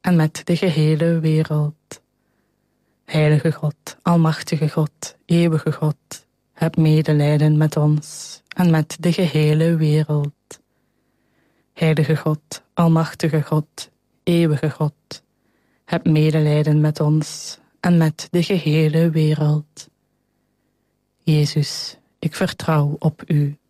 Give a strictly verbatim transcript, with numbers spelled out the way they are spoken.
en met de gehele wereld. Heilige God, almachtige God, eeuwige God, heb medelijden met ons en met de gehele wereld. Heilige God, almachtige God, eeuwige God, heb medelijden met ons en met de gehele wereld. Jezus, ik vertrouw op u.